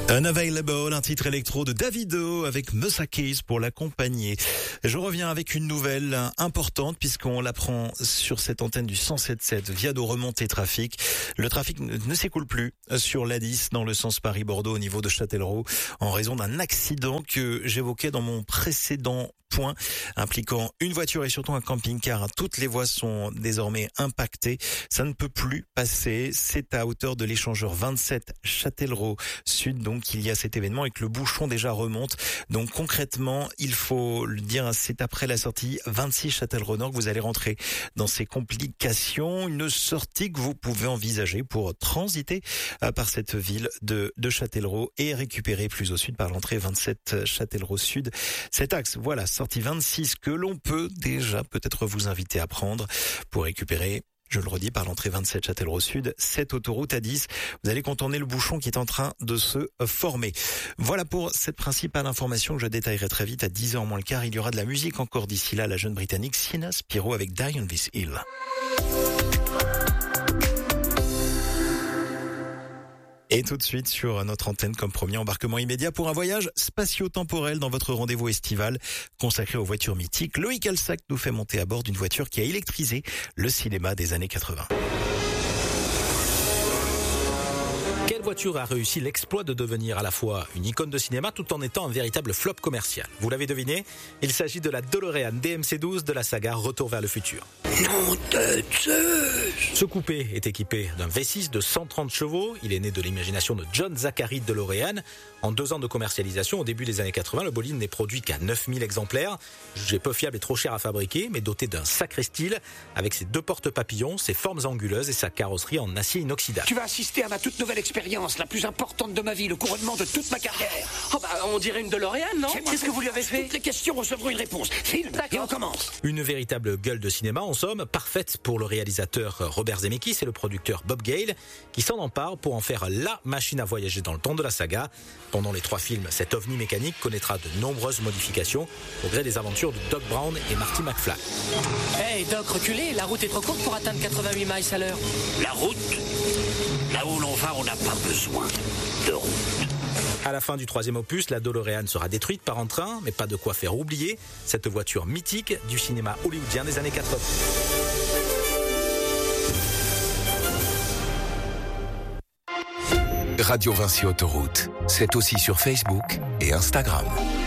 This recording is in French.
Unavailable, un titre électro de Davido avec Musakis pour l'accompagner. Je reviens avec une nouvelle importante puisqu'on l'apprend sur cette antenne du 107.7 via nos remontées trafic. Le trafic ne s'écoule plus sur l'A10 dans le sens Paris-Bordeaux au niveau de Châtellerault en raison d'un accident que j'évoquais dans mon précédent point impliquant une voiture et surtout un camping-car. Toutes les voies sont désormais impactées. Ça ne peut plus passer. C'est à hauteur de l'échangeur 27 Châtellerault Sud. Donc il y a cet événement et que le bouchon déjà remonte. Donc concrètement, il faut le dire, c'est après la sortie 26 Châtellerault Nord que vous allez rentrer dans ces complications. Une sortie que vous pouvez envisager pour transiter par cette ville de Châtellerault et récupérer plus au sud par l'entrée 27 Châtellerault Sud. Cet axe, voilà, sortie 26 que l'on peut déjà peut-être vous inviter à prendre pour récupérer, je le redis, par l'entrée 27 Châtellerault Sud, cette autoroute A10. Vous allez contourner le bouchon qui est en train de se former. Voilà pour cette principale information que je détaillerai très vite à 10h moins le quart. Il y aura de la musique encore d'ici là, la jeune Britannique Sienna Spiro avec Die on This Hill. Et tout de suite sur notre antenne comme premier embarquement immédiat pour un voyage spatio-temporel dans votre rendez-vous estival consacré aux voitures mythiques. Loïc Alsac nous fait monter à bord d'une voiture qui a électrisé le cinéma des années 80. Quelle voiture a réussi l'exploit de devenir à la fois une icône de cinéma tout en étant un véritable flop commercial? Vous l'avez deviné, il s'agit de la DeLorean DMC-12 de la saga Retour vers le futur. Nom de Zeus! Ce coupé est équipé d'un V6 de 130 chevaux. Il est né de l'imagination de John Zachary DeLorean. En 2 ans de commercialisation, au début des années 80, le bolide n'est produit qu'à 9000 exemplaires. Jugé peu fiable et trop cher à fabriquer, mais doté d'un sacré style, avec ses 2 portes papillons, ses formes anguleuses et sa carrosserie en acier inoxydable. Tu vas assister à ma toute nouvelle expérience, la plus importante de ma vie, le couronnement de toute ma carrière. Oh bah, on dirait une DeLorean, non? Qu'est-ce que vous lui avez fait? Toutes les questions recevront une réponse. Filme, et on commence. Une véritable gueule de cinéma, en somme, parfaite pour le réalisateur Robert Zemeckis et le producteur Bob Gale, qui s'en emparent pour en faire la machine à voyager dans le temps de la saga. Pendant les 3 films, cet ovni mécanique connaîtra de nombreuses modifications au gré des aventures de Doc Brown et Marty McFly. Hey Doc, reculez, la route est trop courte pour atteindre 88 miles à l'heure. La route, là où l'on va, on n'a pas besoin de route. À la fin du 3e opus, la DeLorean sera détruite par un train, mais pas de quoi faire oublier cette voiture mythique du cinéma hollywoodien des années 80. Radio Vinci Autoroute, c'est aussi sur Facebook et Instagram.